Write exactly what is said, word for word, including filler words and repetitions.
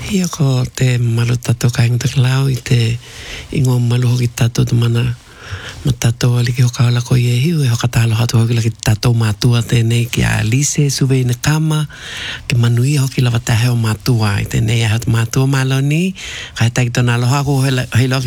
Ia ko te malu tato ka inga taklau I te ingo malu hoki tato te mana ma tato ali ki hoka ala ko i e hiu e hoka talo hatu hoki laki tato mātua tēnei ki a Lise suwe ina kama ke manui hoki lava tahe o mātua I tēnei a hatu mātua malo ni kai taki tona aloha ko hei loki